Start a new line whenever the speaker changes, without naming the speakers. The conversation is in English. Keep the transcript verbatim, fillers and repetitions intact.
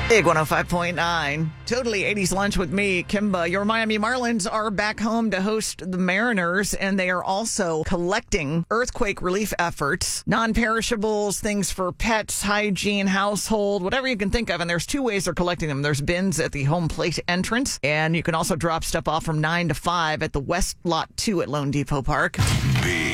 Big one oh five point nine. Totally eighties lunch with me, Kimba. Your Miami Marlins are back home to host the Mariners, and they are also collecting earthquake relief efforts, non-perishables, things for pets, hygiene, household, whatever you can think of. And there's two ways they're collecting them. There's bins at the home plate entrance, and you can also drop stuff off from nine to five at the West Lot two at Lone Depot Park.
Big